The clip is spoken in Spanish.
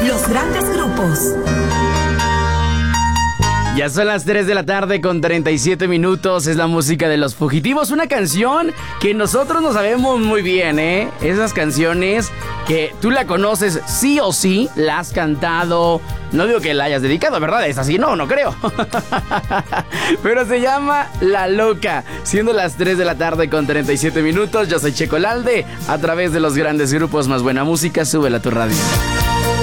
Los grandes grupos. Ya son las 3 de la tarde con 37 minutos. Es la música de Los Fugitivos. Una canción que nosotros no sabemos muy bien, ¿eh? Esas canciones que tú la conoces sí o sí, la has cantado. No digo que la hayas dedicado, ¿verdad? Es así, no creo. Pero se llama La Loca. Siendo las 3 de la tarde con 37 minutos. Yo soy Checo Lalde. A través de los grandes grupos, más buena música, súbela a tu radio.